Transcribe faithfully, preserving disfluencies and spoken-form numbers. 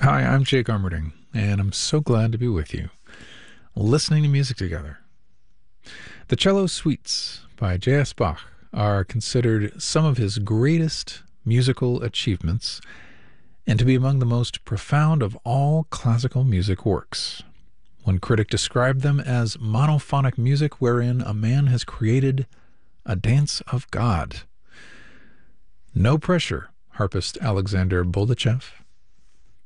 Hi, I'm Jake Armerding, and I'm so glad to be with you, listening to music together. The Cello Suites by J S. Bach are considered some of his greatest musical achievements and to be among the most profound of all classical music works. One critic described them as monophonic music wherein a man has created a dance of God. No pressure, harpist Alexander Boldachev.